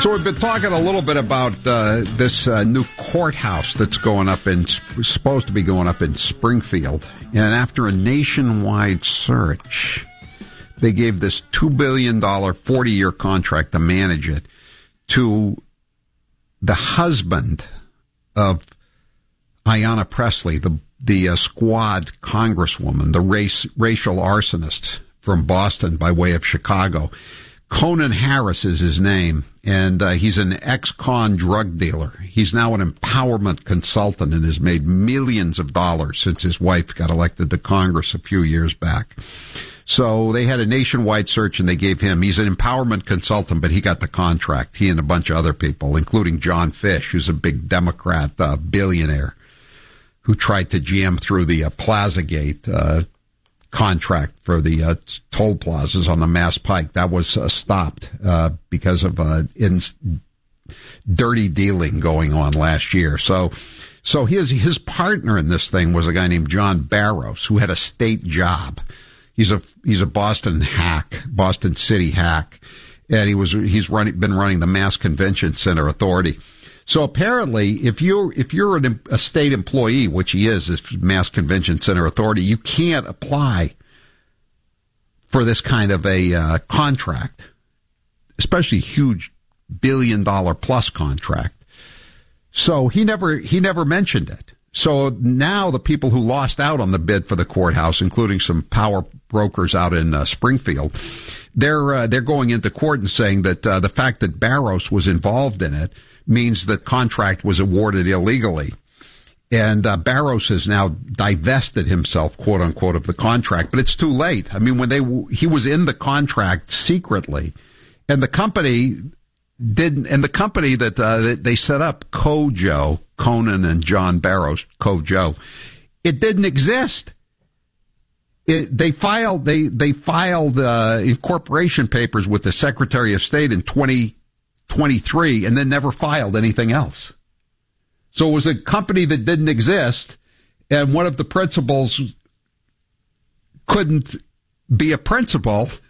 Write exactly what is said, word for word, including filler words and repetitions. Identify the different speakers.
Speaker 1: So we've been talking a little bit about uh, this uh, new courthouse that's going up in, supposed to be going up in Springfield. And after a nationwide search, they gave this two billion dollars forty-year contract to manage it to the husband of Ayanna Pressley, the the uh, squad congresswoman, the race racial arsonist from Boston by way of Chicago. Conan Harris is his name, and uh, he's an ex-con drug dealer. He's now an empowerment consultant and has made millions of dollars since his wife got elected to Congress a few years back. So they had a nationwide search, and they gave him, he's an empowerment consultant, but he got the contract, he and a bunch of other people, including John Fish, who's a big Democrat uh, billionaire who tried to jam through the uh, Plazagate uh contract for the uh, toll plazas on the Mass Pike. That was uh, stopped uh, because of uh, in, dirty dealing going on last year. So, so his his partner in this thing was a guy named John Barrows, who had a state job. He's a he's a Boston hack, Boston City hack, and he was he's running been running the Mass Convention Center Authority. So apparently, if you're if you're an, a state employee, which he is, this Mass Convention Center Authority, you can't apply for this kind of a uh, contract, especially huge billion dollar plus contract. So he never he never mentioned it. So now the people who lost out on the bid for the courthouse, including some power brokers out in uh, Springfield, they're uh, they're going into court and saying that uh, the fact that Barrows was involved in it means the contract was awarded illegally. And uh, Barrows has now divested himself, quote unquote, of the contract, but it's too late. I mean, when they he was in the contract secretly, and the company didn't, and the company that, uh, that they set up, Kojo, Conan and John Barrows, Kojo, it didn't exist. It, they filed they they filed uh, incorporation papers with the Secretary of State in twenty twenty-three and then never filed anything else. So it was a company that didn't exist, and one of the principals couldn't be a principal